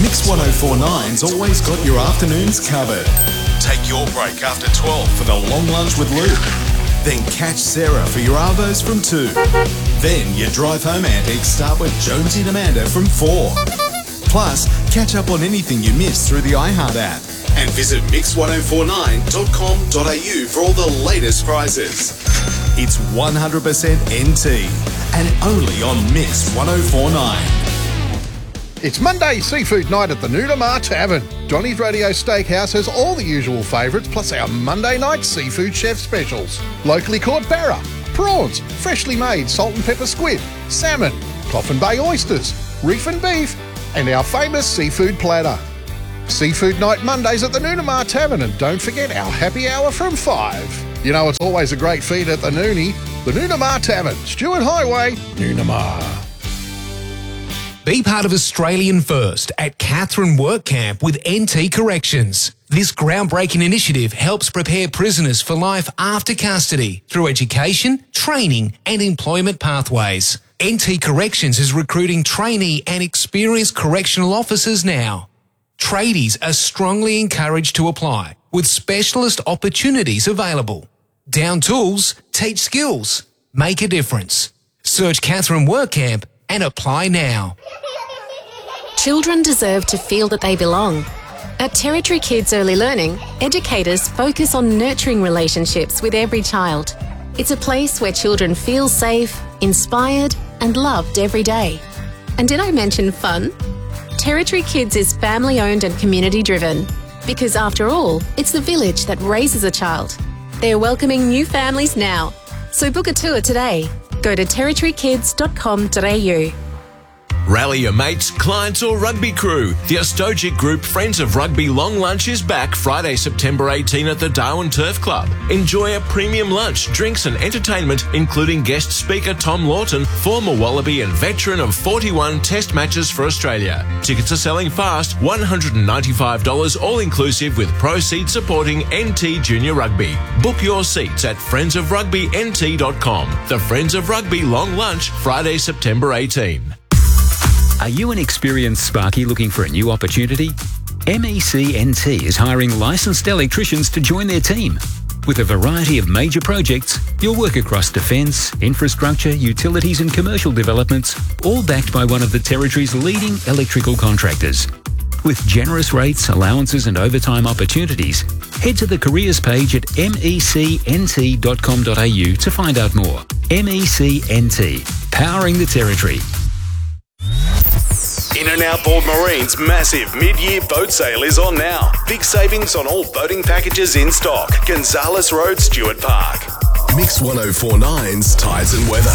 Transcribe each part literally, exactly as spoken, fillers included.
Mix one oh four nine's always got your afternoons covered. Take your break after twelve for the long lunch with Luke. Then catch Sarah for your arvos from two. Then your drive home antics start with Jonesy and Amanda from four. Plus, catch up on anything you missed through the iHeart app. And visit mix one oh four nine dot com dot a u for all the latest prizes. It's one hundred percent N T and only on Mix one oh four nine. It's Monday seafood night at the Noonamar Tavern. Johnny's Radio Steakhouse has all the usual favourites, plus our Monday night seafood chef specials. Locally caught barra, prawns, freshly made salt and pepper squid, salmon, Coffin Bay oysters, reef and beef, and our famous seafood platter. Seafood night Mondays at the Noonamar Tavern, and don't forget our happy hour from five. You know it's always a great feed at the Noonie. The Noonamar Tavern, Stewart Highway, Noonamar. Be part of Australian First at Katherine Work Camp with N T Corrections. This groundbreaking initiative helps prepare prisoners for life after custody through education, training and employment pathways. N T Corrections is recruiting trainee and experienced correctional officers now. Tradies are strongly encouraged to apply, with specialist opportunities available. Down tools, teach skills, make a difference. Search Katherine Work Camp and apply now. Children deserve to feel that they belong. At Territory Kids Early Learning, educators focus on nurturing relationships with every child. It's a place where children feel safe, inspired and loved every day. And did I mention fun? Territory Kids is family owned and community driven, because after all, it's the village that raises a child. They're welcoming new families now. So book a tour today. Go to territory kids dot com dot a u. Rally your mates, clients or rugby crew. The Ostojic Group Friends of Rugby Long Lunch is back Friday, September eighteenth at the Darwin Turf Club. Enjoy a premium lunch, drinks and entertainment, including guest speaker Tom Lawton, former Wallaby and veteran of forty-one Test matches for Australia. Tickets are selling fast, one hundred ninety-five dollars all-inclusive with proceeds supporting N T Junior Rugby. Book your seats at friends of rugby n t dot com. The Friends of Rugby Long Lunch, Friday, September eighteenth. Are you an experienced Sparky looking for a new opportunity? M E C N T is hiring licensed electricians to join their team. With a variety of major projects, you'll work across defence, infrastructure, utilities and commercial developments, all backed by one of the Territory's leading electrical contractors. With generous rates, allowances and overtime opportunities, head to the careers page at m e c n t dot com dot a u to find out more. M E C N T, powering the Territory. In and Outboard Marine's massive mid-year boat sale is on now. Big savings on all boating packages in stock. Gonzales Road, Stewart Park. Mix one oh four nine's Tides and Weather.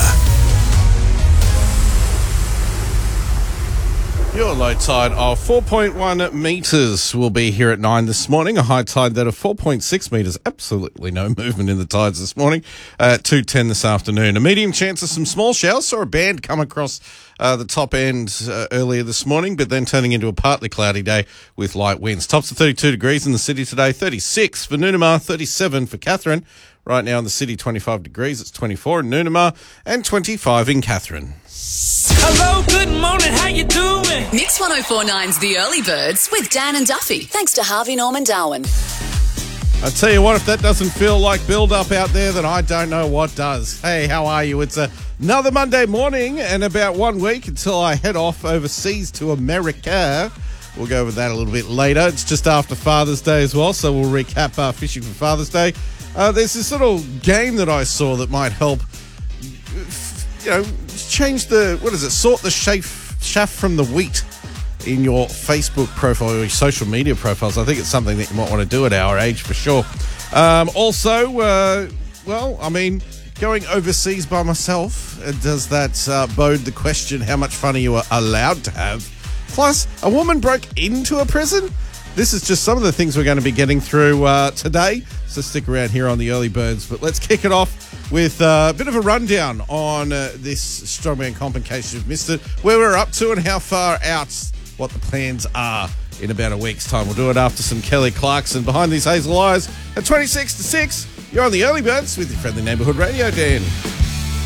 Your low tide of four point one metres will be here at nine this morning. A high tide that of four point six metres. Absolutely no movement in the tides this morning. At uh, two ten this afternoon. A medium chance of some small showers. Saw a band come across uh, the top end uh, earlier this morning, but then turning into a partly cloudy day with light winds. Tops of thirty-two degrees in the city today. thirty-six for Noonamar, thirty-seven for Katherine. Right now in the city, twenty-five degrees. It's twenty-four in Noonamar and twenty-five in Katherine. Hello, good morning, how you doing? Mix one oh four nine's The Early Birds with Dan and Duffy, thanks to Harvey Norman Darwin. I tell you what, if that doesn't feel like build-up out there, then I don't know what does. Hey, how are you? It's a, another Monday morning and about one week until I head off overseas to America. We'll go over that a little bit later. It's just after Father's Day as well, so we'll recap uh, fishing for Father's Day. Uh, there's this little game that I saw that might help, you know, change the, what is it, sort the chaff, chaff from the wheat in your Facebook profile or your social media profiles. I think it's something that you might want to do at our age for sure. Um, also, uh, well, I mean, going overseas by myself, uh, does that uh, bode the question how much fun are you allowed to have? Plus, a woman broke into a prison? This is just some of the things we're going to be getting through uh, today, so stick around here on the Early Birds. But let's kick it off with uh, a bit of a rundown on uh, this Strongman Comp in case you've missed it, where we're up to and how far out, what the plans are in about a week's time. We'll do it after some Kelly Clarkson. Behind These Hazel Eyes at twenty-six to six, you're on the Early Birds with your friendly neighbourhood radio, Dan.